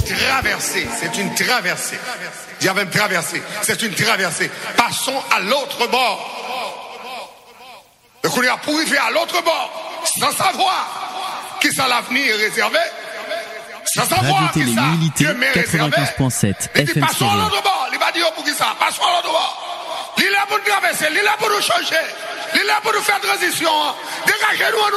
traversée. C'est une traversée. Dis avec traversée. C'est une traversée. Passons à l'autre bord. Donc on est pour arriver à l'autre bord, sans savoir qui ça l'avenir est réservé, sans savoir qui ça Dieu m'est réservé. 95.7 FM passons à l'autre bord. Il va dire pour qui ça. Passons à l'autre bord. Il est là pour nous traverser. Il est là pour nous changer. Il est là pour nous faire transition. Dégagez-nous.